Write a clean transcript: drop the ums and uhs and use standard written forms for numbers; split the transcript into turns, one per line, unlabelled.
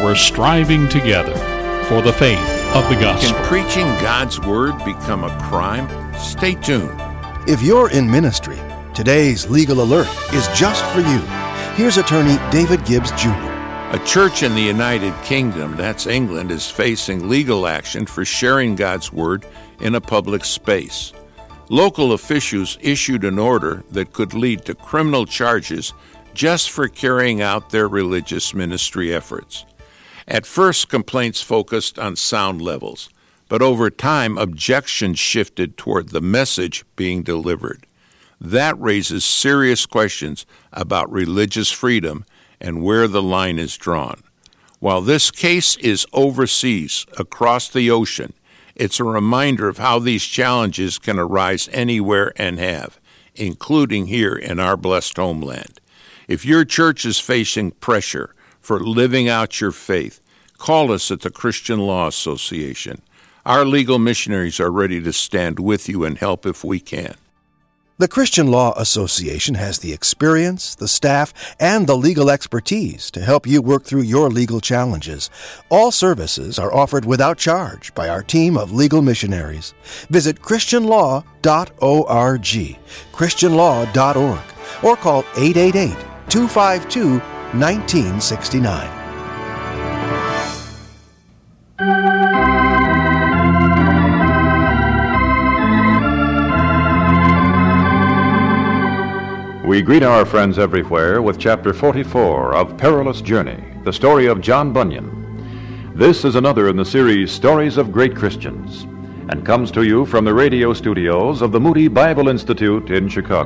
we're striving together for the faith of the gospel.
Can preaching God's Word become a crime? Stay tuned.
If you're in ministry, today's Legal Alert is just for you. Here's attorney David Gibbs Jr.
A church in the United Kingdom, that's England, is facing legal action for sharing God's Word in a public space. Local officials issued an order that could lead to criminal charges just for carrying out their religious ministry efforts. At first, complaints focused on sound levels, but over time, objections shifted toward the message being delivered. That raises serious questions about religious freedom and where the line is drawn. While this case is overseas, across the ocean, it's a reminder of how these challenges can arise anywhere and have, including here in our blessed homeland. If your church is facing pressure for living out your faith, call us at the Christian Law Association. Our legal missionaries are ready to stand with you and help if we can.
The Christian Law Association has the experience, the staff, and the legal expertise to help you work through your legal challenges. All services are offered without charge by our team of legal missionaries. Visit christianlaw.org, christianlaw.org, or call 888-252-1969.
We greet our friends everywhere with Chapter 44 of Perilous Journey, the story of John Bunyan. This is another in the series Stories of Great Christians, and comes to you from the radio studios of the Moody Bible Institute in Chicago.